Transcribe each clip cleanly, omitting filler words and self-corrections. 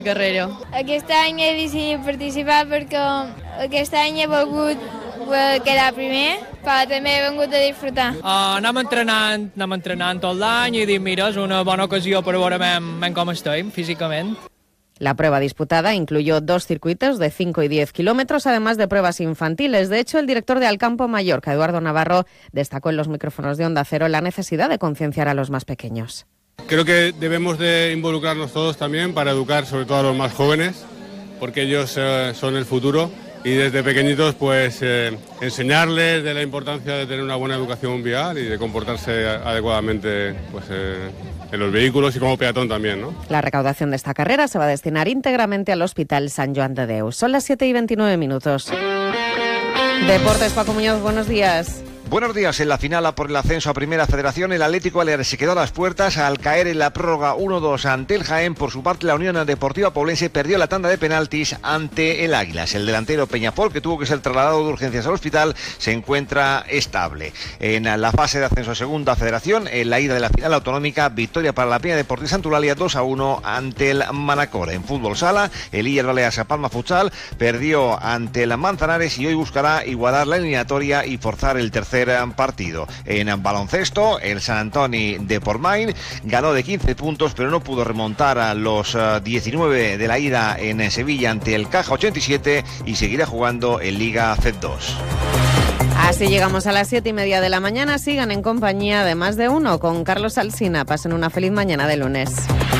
Guerrero. Aquest any he decidit participar perquè aquest any he volgut quedar primer, però també he vengut a disfrutar. Anem entrenant tot l'any i dic, mira, és una bona ocasió per veure com estem físicament. La prueba disputada incluyó 2 circuitos de 5 y 10 kilómetros, además de pruebas infantiles. De hecho, el director de Alcampo Mallorca, Eduardo Navarro, destacó en los micrófonos de Onda Cero la necesidad de concienciar a los más pequeños. Creo que debemos de involucrarnos todos también para educar sobre todo a los más jóvenes, porque ellos son el futuro, y desde pequeñitos pues enseñarles de la importancia de tener una buena educación vial y de comportarse adecuadamente pues, en los vehículos y como peatón también, ¿no? La recaudación de esta carrera se va a destinar íntegramente al Hospital Sant Joan de Déu. Son las 7:29. Deportes, Paco Muñoz, buenos días. Buenos días. En la final por el ascenso a Primera Federación, el Atlético Baleares se quedó a las puertas al caer en la prórroga 1-2 ante el Jaén. Por su parte, la Unión Deportiva Poblense perdió la tanda de penaltis ante el Águilas. El delantero Peñafol, que tuvo que ser trasladado de urgencias al hospital, se encuentra estable. En la fase de ascenso a Segunda Federación, en la ida de la final autonómica, victoria para la Peña Deportiva Santulalia 2-1 ante el Manacor. En fútbol sala, el Illes Balears Palma Futsal perdió ante el Manzanares y hoy buscará igualar la eliminatoria y forzar el tercer partido. En baloncesto, el Sant Antoni de Portmain ganó de 15 puntos, pero no pudo remontar a los 19 de la ida en Sevilla ante el Caja 87 y seguirá jugando en Liga C2. Así llegamos a las 7:30 de la mañana. Sigan en compañía de Más de Uno con Carlos Alsina. Pasen una feliz mañana de lunes.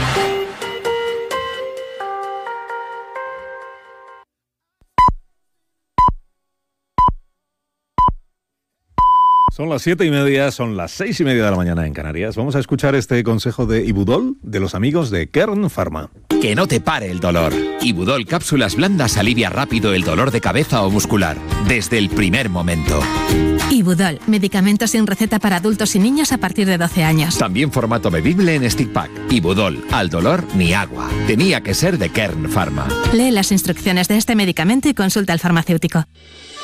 Son las 7:30, son las 6:30 de la mañana en Canarias. Vamos a escuchar este consejo de Ibudol, de los amigos de Kern Pharma. Que no te pare el dolor. Ibudol Cápsulas Blandas alivia rápido el dolor de cabeza o muscular, desde el primer momento. Ibudol, medicamento sin receta para adultos y niños a partir de 12 años. También formato bebible en stick pack. Ibudol, al dolor ni agua. Tenía que ser de Kern Pharma. Lee las instrucciones de este medicamento y consulta al farmacéutico.